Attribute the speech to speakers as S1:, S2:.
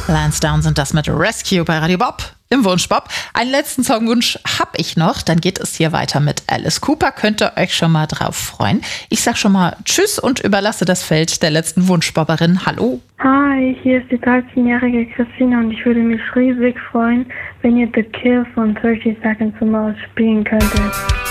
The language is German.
S1: Lance Down sind das mit Rescue bei Radio Bob im Wunschbob. Einen letzten Songwunsch habe ich noch. Dann geht es hier weiter mit Alice Cooper. Könnt ihr euch schon mal drauf freuen. Ich sag schon mal Tschüss und überlasse das Feld der letzten Wunschbobberin. Hallo.
S2: Hi, hier ist die 13-jährige Christina und ich würde mich riesig freuen, wenn ihr The Kill von 30 Seconds to Mars spielen könntet.